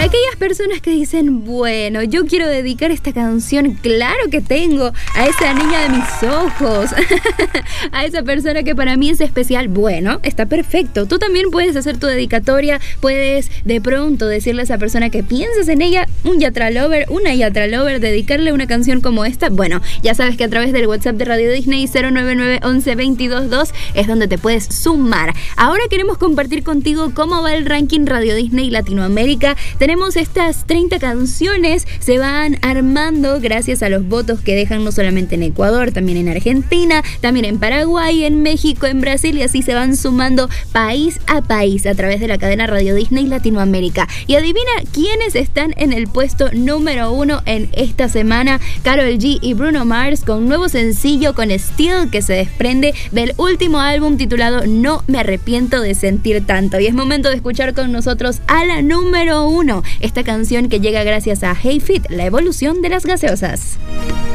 Para aquellas personas que dicen, bueno, yo quiero dedicar esta canción, claro que tengo, a esa niña de mis ojos, a esa persona que para mí es especial, bueno, está perfecto. Tú también puedes hacer tu dedicatoria, puedes de pronto decirle a esa persona que piensas en ella, un Yatra Lover, una Yatra Lover, dedicarle una canción como esta. Bueno, ya sabes que a través del WhatsApp de Radio Disney 099 11 22 2 es donde te puedes sumar. Ahora queremos compartir contigo cómo va el ranking Radio Disney Latinoamérica. Tenemos estas 30 canciones, se van armando gracias a los votos que dejan no solamente en Ecuador, también en Argentina, también en Paraguay, en México, en Brasil, y así se van sumando país a país a través de la cadena Radio Disney Latinoamérica. Y adivina quiénes están en el puesto número 1 en esta semana. Karol G y Bruno Mars con un nuevo sencillo, con Still, que se desprende del último álbum titulado No me arrepiento de sentir tanto. Y es momento de escuchar con nosotros a la número 1, esta canción que llega gracias a Hey Fit, la evolución de las gaseosas.